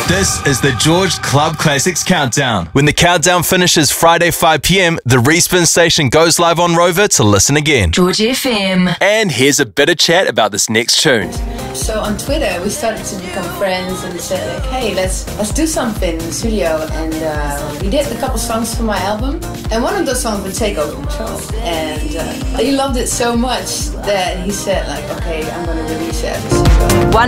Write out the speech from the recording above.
This is the George Club Classics Countdown. When the countdown finishes Friday 5 p.m, the Respin station goes live on Rover to listen again. George FM. And here's a bit of chat about this next tune. So on Twitter, we started to become friends and said, like, hey, let's do something in the studio. And we did a couple songs for my album. And one of those songs would Take Over Control. And he loved it so much that he said, like, okay, I'm going to release it as a single.